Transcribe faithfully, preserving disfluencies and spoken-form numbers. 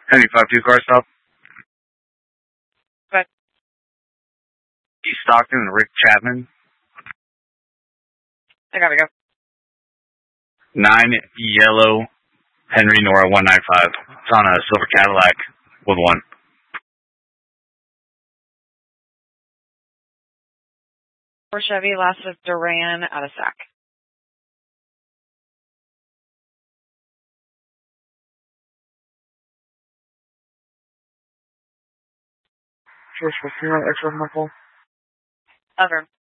Henry five two car stop. But East Stockton and Rick Chapman. I gotta go. Nine yellow Henry Nora one nine five. It's on a silver Cadillac with one. Four Chevy, last of Duran out of Sac. George, what's your extra knuckle? Other.